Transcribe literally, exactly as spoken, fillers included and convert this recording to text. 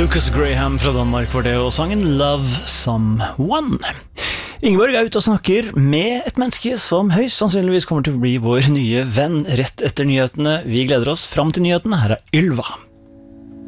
Lucas Graham fra Danmark var det, og sangen Love Someone. Ingeborg er ute og snakker med et menneske som høyst sannsynligvis kommer til å bli vår nye venn rett etter nyhetene. Vi gleder oss fram til nyhetene. Her er Ylva.